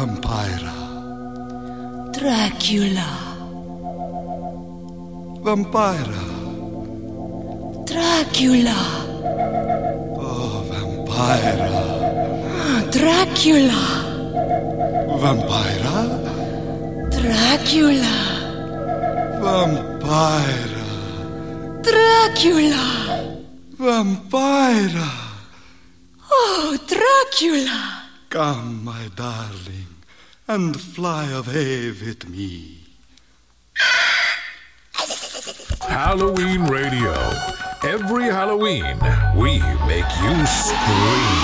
Vampira. Dracula. Vampira. Dracula. Oh, Vampira. Dracula. Vampira. Dracula. Vampira. Dracula. Vampira. Oh, Dracula. Come, my darling, and fly away with me. Halloween Radio. Every Halloween, we make you scream.